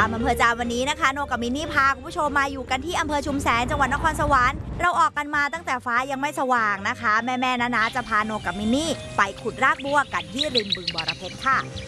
ามอำเภอจามวันนี้นะคะโนกับมินนี่พาคุณผู้ชมมาอยู่กันที่อำเภอชุมแสงจังหวัดนครสวรรค์เราออกกันมาตั้งแต่ฟ้ายังไม่สว่างนะคะแม่ๆนะจะพาโนกับมินนี่ไปขุดรากบัวกันที่ริมบึงบรเพชรค่ะ